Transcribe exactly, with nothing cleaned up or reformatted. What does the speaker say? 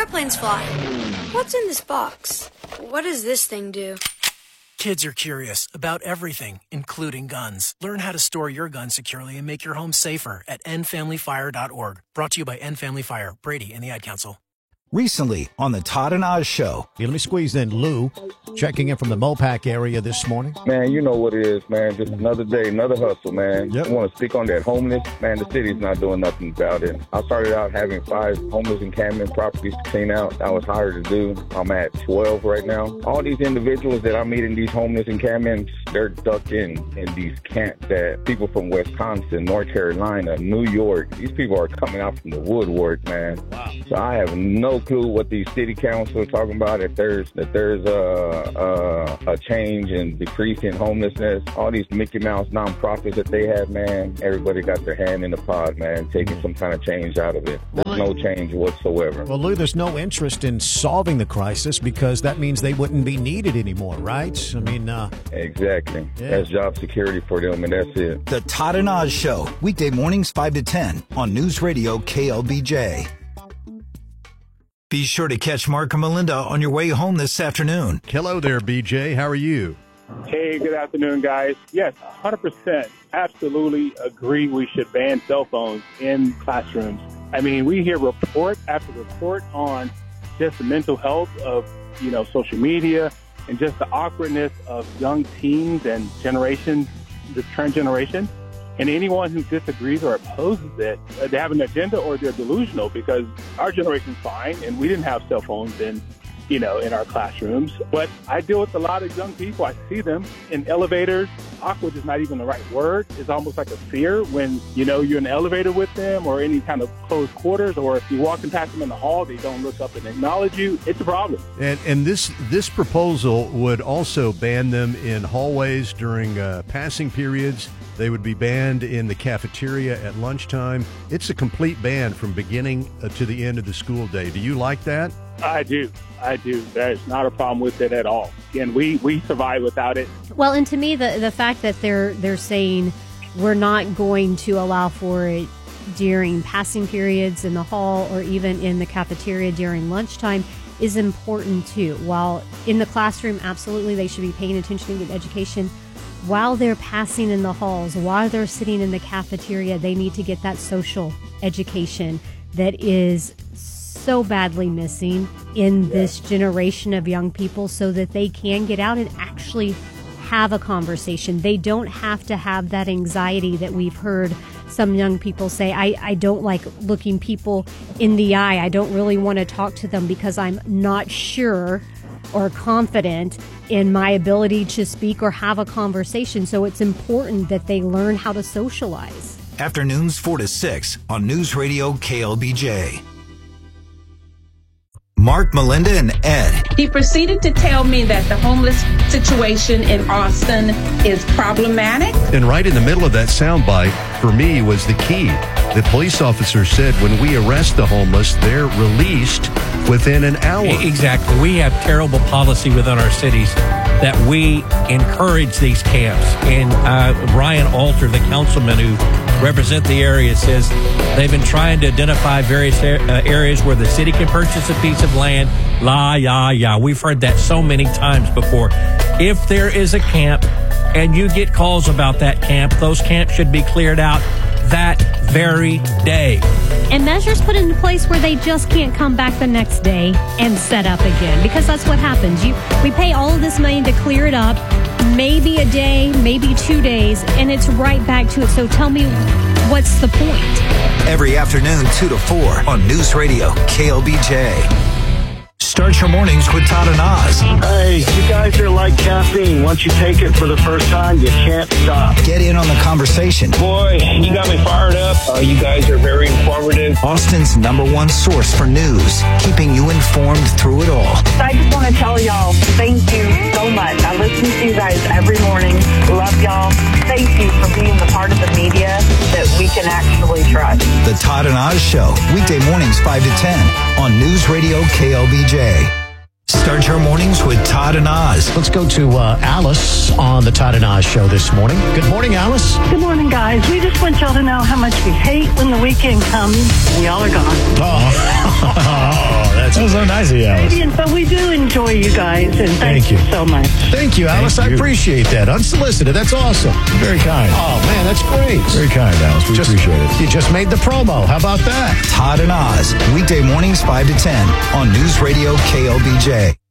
airplanes fly. What's in this box? What does this thing do? Kids are curious about everything, including guns. Learn how to store your gun securely and make your home safer at end family fire dot org. Brought to you by End Family Fire, Brady, and the Ad Council. Recently on the Todd and Oz Show. Here, let me squeeze in Lou, checking in from the Mopac area this morning. Man, you know what it is, man. Just another day, another hustle, man. Yep. I want to speak on that homeless. Man, the city's not doing nothing about it. I started out having five homeless encampment properties to clean out. I was hired to do. I'm at twelve right now. All these individuals that I meet in these homeless encampments, they're ducked in in these camps that people from Wisconsin, North Carolina, New York, these people are coming out from the woodwork, man. Wow. So I have no clue what these city councils are talking about, if there's that there's a, a, a change and decrease in homelessness. All these Mickey Mouse nonprofits that they have, man, everybody got their hand in the pot, man, taking some kind of change out of it. There's no change whatsoever. Well, Lou, there's no interest in solving the crisis because that means they wouldn't be needed anymore, right? I mean, uh... Exactly. Yeah. That's job security for them, and that's it. The Todd and Oz Show, weekday mornings five to ten on News Radio K L B J. Be sure to catch Mark and Melinda on your way home this afternoon. Hello there, B J. How are you? Hey, good afternoon, guys. Yes, one hundred percent. Absolutely agree we should ban cell phones in classrooms. I mean, we hear report after report on just the mental health of, you know, social media and just the awkwardness of young teens and generations, the trend generation. And anyone who disagrees or opposes it, uh, they have an agenda or they're delusional, because our generation's fine and we didn't have cell phones in, you know, in our classrooms. But I deal with a lot of young people. I see them in elevators. Awkward is not even the right word. It's almost like a fear when, you know, you're in an elevator with them or any kind of closed quarters, or if you're walking past them in the hall, they don't look up and acknowledge you. It's a problem. And and this this proposal would also ban them in hallways during uh, passing periods. They would be banned in the cafeteria at lunchtime. It's a complete ban from beginning uh, to the end of the school day. Do you like that? I do. I do. There's not a problem with it at all. Again, we, we survive without it. Well, and to me, the the fact that they're they're saying we're not going to allow for it during passing periods in the hall or even in the cafeteria during lunchtime is important too. While in the classroom, absolutely, they should be paying attention to get education. While they're passing in the halls, while they're sitting in the cafeteria, they need to get that social education that is so badly missing in this generation of young people, so that they can get out and actually have a conversation. They don't have to have that anxiety that we've heard some young people say. I, I don't like looking people in the eye. I don't really want to talk to them because I'm not sure or confident in my ability to speak or have a conversation. So it's important that they learn how to socialize. Afternoons four to six on News Radio K L B J. Mark, Melinda, and Ed. He proceeded to tell me that the homeless situation in Austin is problematic. And right in the middle of that soundbite, for me, was the key. The police officer said when we arrest the homeless, they're released within an hour. Exactly. We have terrible policy within our cities that we encourage these camps. And uh, Ryan Alter, the councilman who represent the area, says they've been trying to identify various uh, areas where the city can purchase a piece of land. La, ya, ya. We've heard that so many times before. If there is a camp and you get calls about that camp, those camps should be cleared out that very day. And measures put into place where they just can't come back the next day and set up again, because that's what happens. You, we pay all of this money to clear it up, maybe a day, maybe two days, and it's right back to it. So tell me, what's the point? Every afternoon, two to four on News Radio K L B J. Start your mornings with Todd and Oz. Hey, you guys are like caffeine. Once you take it for the first time, you can't stop. Get in on the conversation. Boy, you got me fired up. Uh, you guys are very informative. Austin's number one source for news, keeping you informed through it all. I just want to tell y'all, thank you so much. I listen to you guys every morning. Love y'all. Thank you for being the part of the media that we can actually trust. The Todd and Oz Show, weekday mornings five to ten on News Radio K L B J. Start your mornings with Todd and Oz. Let's go to uh, Alice on the Todd and Oz Show this morning. Good morning, Alice. Good morning, guys. We just want y'all to know how much we hate when the weekend comes and y'all are gone. Oh, oh that's That's that was so nice of you, Alice. Maybe, but we do enjoy you guys, and thank, Thank you. you so much. Thank you, Alice. Thank I you. appreciate that. Unsolicited. That's awesome. Very kind. Oh, man, that's great. Very kind, Alice. We Just- appreciate it. You just made the promo. How about that? Todd and Oz, weekday mornings five to ten on News Radio K L B J.